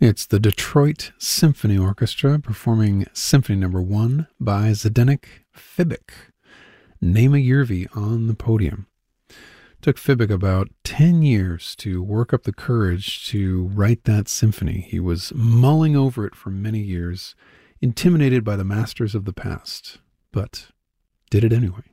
It's the Detroit Symphony Orchestra performing Symphony No. 1 by Zdeněk Fibik. Nema Jurvi on the podium. Took Fibik about 10 years to work up the courage to write that symphony. He was mulling over it for many years, intimidated by the masters of the past, but did it anyway.